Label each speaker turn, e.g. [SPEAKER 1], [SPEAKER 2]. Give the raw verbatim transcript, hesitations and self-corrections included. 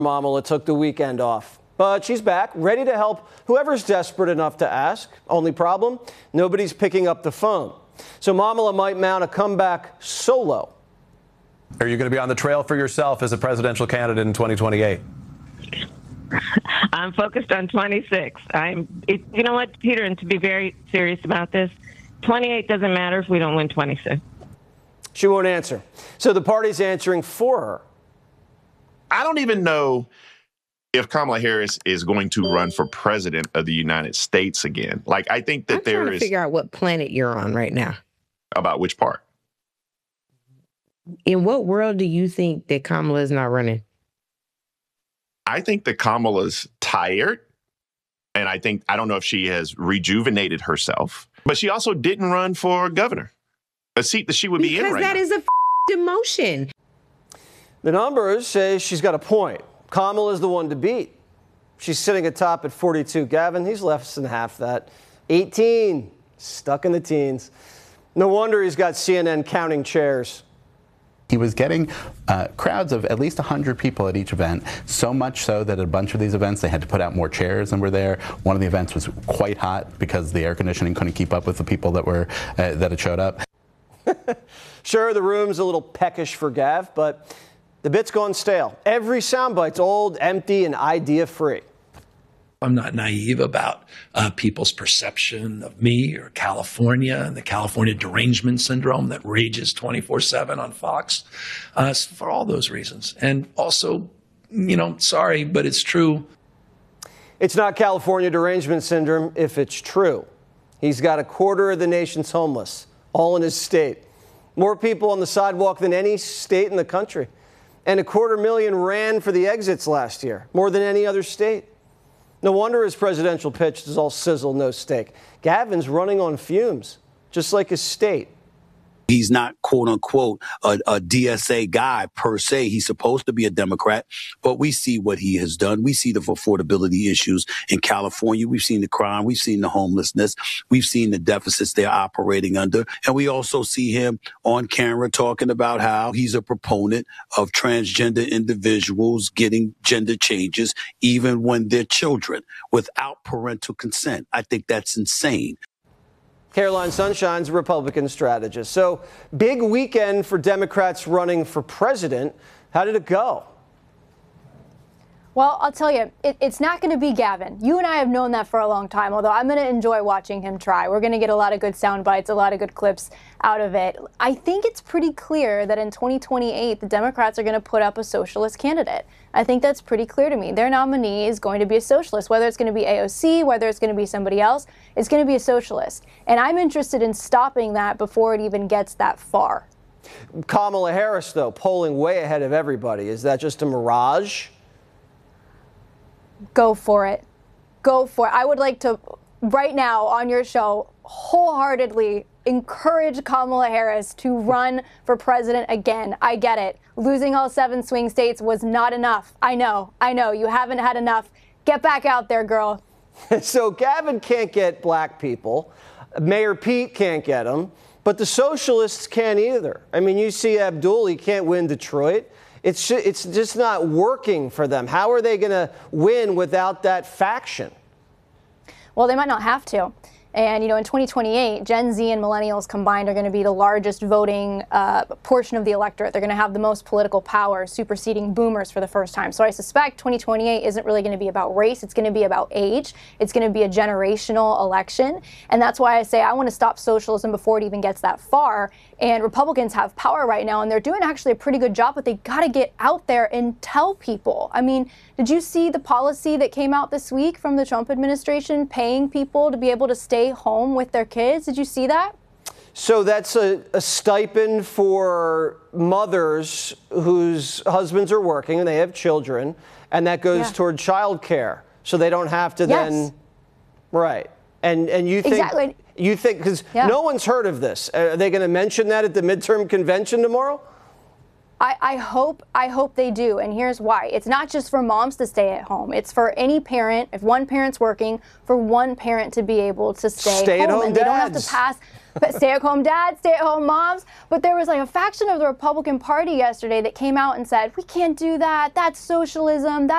[SPEAKER 1] Kamala took the weekend off, but she's back, ready to help whoever's desperate enough to ask. Only problem, nobody's picking up the phone. So Kamala might mount a comeback solo.
[SPEAKER 2] Are you going to be on the trail for yourself as a presidential candidate in twenty twenty-eight?
[SPEAKER 3] I'm focused on twenty-six. I'm, it, you know what, Peter, and to be very serious about this, twenty-eight doesn't matter if we don't win twenty-six.
[SPEAKER 1] She won't answer. So the party's answering for her.
[SPEAKER 4] I don't even know if Kamala Harris is going to run for president of the United States again. Like, I think that
[SPEAKER 5] I'm
[SPEAKER 4] there
[SPEAKER 5] trying to
[SPEAKER 4] is.
[SPEAKER 5] Figure out what planet you're on right now.
[SPEAKER 4] About which part?
[SPEAKER 5] In what world do you think that Kamala is not running?
[SPEAKER 4] I think that Kamala's tired. And I think, I don't know if she has rejuvenated herself, but she also didn't run for governor, a seat that she would be in right now.
[SPEAKER 5] Because that is a demotion.
[SPEAKER 1] The numbers say she's got a point. Kamala is the one to beat. She's sitting atop at forty-two. Gavin, he's less than half that. eighteen, stuck in the teens. No wonder he's got C N N counting chairs.
[SPEAKER 6] He was getting uh, crowds of at least one hundred people at each event, so much so that at a bunch of these events they had to put out more chairs than were there. One of the events was quite hot because the air conditioning couldn't keep up with the people that were uh, that had showed up.
[SPEAKER 1] Sure, the room's a little peckish for Gav, but the bit's gone stale. Every soundbite's old, empty, and idea-free.
[SPEAKER 7] I'm not naive about uh, people's perception of me or California and the California derangement syndrome that rages twenty-four seven on Fox uh, for all those reasons. And also, you know, sorry, but it's true.
[SPEAKER 1] It's not California derangement syndrome if it's true. He's got a quarter of the nation's homeless, all in his state. More people on the sidewalk than any state in the country. And a quarter million ran for the exits last year, more than any other state. No wonder his presidential pitch is all sizzle, no steak. Gavin's running on fumes, just like his state.
[SPEAKER 8] He's not, quote unquote, a, a D S A guy per se. He's supposed to be a Democrat, but we see what he has done. We see the affordability issues in California. We've seen the crime. We've seen the homelessness. We've seen the deficits they're operating under. And we also see him on camera talking about how he's a proponent of transgender individuals getting gender changes, even when they're children, without parental consent. I think that's insane.
[SPEAKER 1] Caroline Sunshine's a Republican strategist. So, big weekend for Democrats running for president. How did it go?
[SPEAKER 9] Well, I'll tell you, it, it's not going to be Gavin. You and I have known that for a long time, although I'm going to enjoy watching him try. We're going to get a lot of good sound bites, a lot of good clips out of it. I think it's pretty clear that in twenty twenty-eight, the Democrats are going to put up a socialist candidate. I think that's pretty clear to me. Their nominee is going to be a socialist, whether it's going to be A O C, whether it's going to be somebody else, it's going to be a socialist. And I'm interested in stopping that before it even gets that far.
[SPEAKER 1] Kamala Harris, though, polling way ahead of everybody. Is that just a mirage?
[SPEAKER 9] Go for it. Go for it. I would like to, right now on your show, wholeheartedly encourage Kamala Harris to run for president again. I get it. Losing all seven swing states was not enough. I know. I know. You haven't had enough. Get back out there, girl.
[SPEAKER 1] So Gavin can't get black people. Mayor Pete can't get them. But the socialists can't either. I mean, you see Abdul, he can't win Detroit. It's it's just not working for them. How are they going to win without that faction?
[SPEAKER 9] Well, they might not have to. And, you know, in twenty twenty-eight, Gen Z and millennials combined are going to be the largest voting uh, portion of the electorate. They're going to have the most political power, superseding boomers for the first time. So I suspect twenty twenty-eight isn't really going to be about race. It's going to be about age. It's going to be a generational election. And that's why I say I want to stop socialism before it even gets that far. And Republicans have power right now, and they're doing actually a pretty good job, but they got to get out there and tell people. I mean, did you see the policy that came out this week from the Trump administration paying people to be able to stay home with their kids? Did you see that?
[SPEAKER 1] So that's a, a stipend for mothers whose husbands are working and they have children, and that goes yeah. toward child care. So they don't have to yes. then, right. And and you think,
[SPEAKER 9] exactly.
[SPEAKER 1] you think, because yeah. no one's heard of this. Are they going to mention that at the midterm convention tomorrow?
[SPEAKER 9] I, I hope I hope they do, and here's why. It's not just for moms to stay at home. It's for any parent, if one parent's working, for one parent to be able to stay,
[SPEAKER 1] Stay
[SPEAKER 9] home.
[SPEAKER 1] at home
[SPEAKER 9] and they
[SPEAKER 1] dads.
[SPEAKER 9] don't have to pass but stay-at-home dads, stay-at-home moms. But there was like a faction of the Republican Party yesterday that came out and said, we can't do that. That's socialism. That